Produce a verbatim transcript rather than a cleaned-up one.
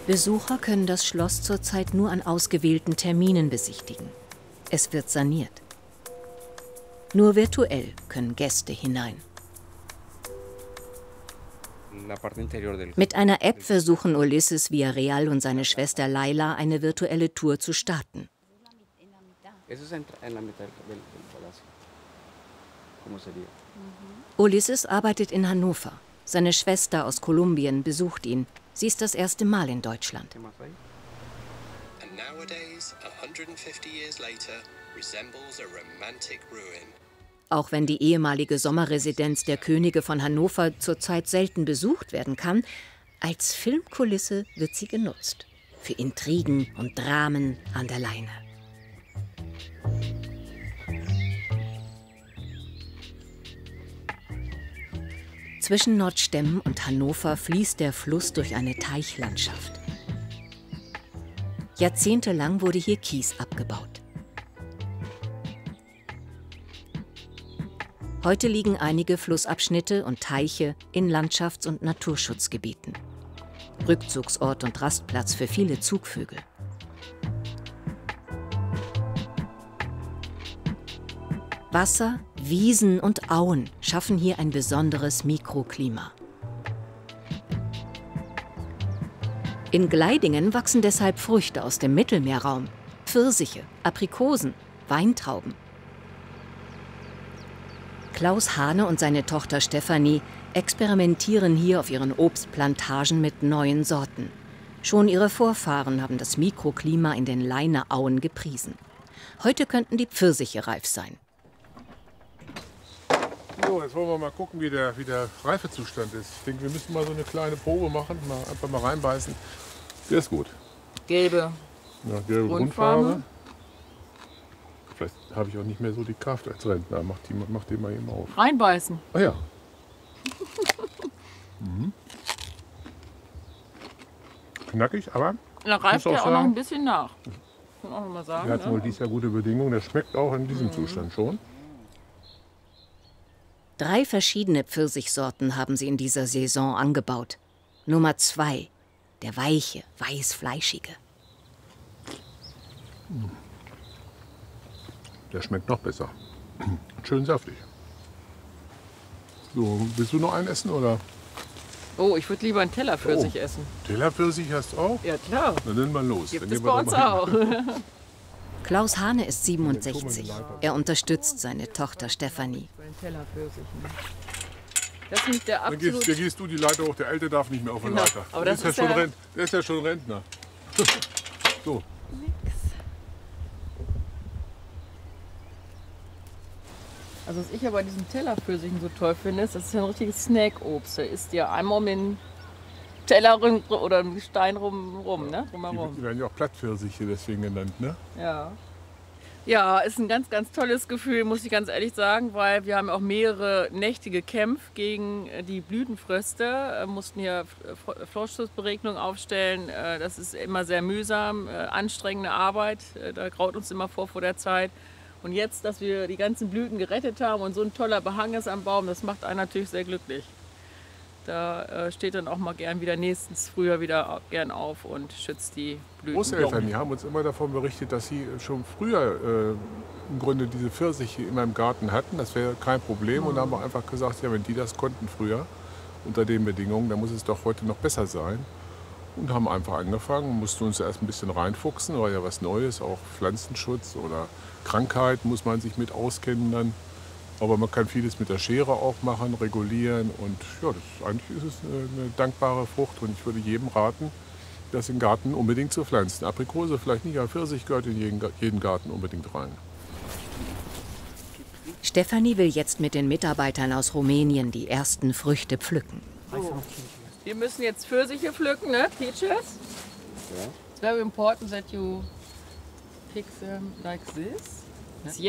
Besucher können das Schloss zurzeit nur an ausgewählten Terminen besichtigen. Es wird saniert. Nur virtuell können Gäste hinein. Mit einer App versuchen Ulises Villarreal und seine Schwester Laila eine virtuelle Tour zu starten. Ulises arbeitet in Hannover. Seine Schwester aus Kolumbien besucht ihn. Sie ist das erste Mal in Deutschland. Auch wenn die ehemalige Sommerresidenz der Könige von Hannover zurzeit selten besucht werden kann, als Filmkulisse wird sie genutzt. Für Intrigen und Dramen an der Leine. Zwischen Nordstemm und Hannover fließt der Fluss durch eine Teichlandschaft. Jahrzehntelang wurde hier Kies abgebaut. Heute liegen einige Flussabschnitte und Teiche in Landschafts- und Naturschutzgebieten. Rückzugsort und Rastplatz für viele Zugvögel. Wasser, Wiesen und Auen schaffen hier ein besonderes Mikroklima. In Gleidingen wachsen deshalb Früchte aus dem Mittelmeerraum: Pfirsiche, Aprikosen, Weintrauben. Klaus Hane und seine Tochter Stefanie experimentieren hier auf ihren Obstplantagen mit neuen Sorten. Schon ihre Vorfahren haben das Mikroklima in den Leinerauen gepriesen. Heute könnten die Pfirsiche reif sein. So, jetzt wollen wir mal gucken, wie der, wie der Reifezustand ist. Ich denke, wir müssen mal so eine kleine Probe machen, mal einfach mal reinbeißen. Der ist gut. Gelbe, ja, gelbe Grundfarbe. Grundfarbe. Vielleicht habe ich auch nicht mehr so die Kraft als Rentner. Mach, die, mach den mal eben auf. Reinbeißen. Ah ja. mhm. Knackig, aber... Da reift der auch noch ein bisschen nach. Kann auch noch mal sagen. Der hat ne? wohl dieses Jahr gute Bedingungen. Der schmeckt auch in diesem mhm. Zustand schon. Drei verschiedene Pfirsichsorten haben sie in dieser Saison angebaut. Nummer zwei, der weiche, weiß-fleischige. Der schmeckt noch besser. Schön saftig. So, willst du noch einen essen, oder? Oh, ich würde lieber einen Teller Pfirsich oh. essen. Teller Pfirsich hast du auch? Ja, klar. Na, dann mal los. Gibt dann es bei uns auch. Klaus Hane ist siebenundsechzig. Er unterstützt seine Tochter Stefanie. Das ist nicht der Dann gehst, dann gehst du die Leiter hoch, der Ältere darf nicht mehr auf den genau. Leiter. Aber der, das ist ist ja ja schon Rent, der ist ja schon Rentner. So. Also was ich ja bei diesen Tellerpfirsichen so toll finde, ist, das ist ja ein richtiges Snack-Obst. Da isst ja einmal um den Teller rum, oder um den Stein rum, rum ne? Drumherum. Die werden ja auch Plattpfirsiche deswegen genannt, ne? Ja. Ja, ist ein ganz, ganz tolles Gefühl, muss ich ganz ehrlich sagen, weil wir haben auch mehrere Nächte gekämpft gegen die Blütenfröste, mussten hier Vorschussberegnungen aufstellen. Das ist immer sehr mühsam, anstrengende Arbeit, da graut uns immer vor vor der Zeit. Und jetzt, dass wir die ganzen Blüten gerettet haben und so ein toller Behang ist am Baum, das macht einen natürlich sehr glücklich. Da steht dann auch mal gern wieder nächstens Frühjahr wieder gern auf und schützt die Blüten. Großeltern, die haben uns immer davon berichtet, dass sie schon früher äh, im Grunde diese Pfirsiche immer im Garten hatten. Das wäre kein Problem. Mhm. Und dann haben wir einfach gesagt, ja, wenn die das konnten früher, unter den Bedingungen, dann muss es doch heute noch besser sein. Und haben einfach angefangen, mussten uns erst ein bisschen reinfuchsen, war ja was Neues, auch Pflanzenschutz oder Krankheit muss man sich mit auskennen dann. Aber man kann vieles mit der Schere auch machen, regulieren und ja, das, eigentlich ist es eine dankbare Frucht und ich würde jedem raten, das im Garten unbedingt zu pflanzen. Aprikose vielleicht nicht, aber Pfirsich gehört in jeden, jeden Garten unbedingt rein. Stefanie will jetzt mit den Mitarbeitern aus Rumänien die ersten Früchte pflücken. So. Wir müssen jetzt Pfirsiche pflücken, ne? Peaches? Yeah. It's very important that you pick them like this.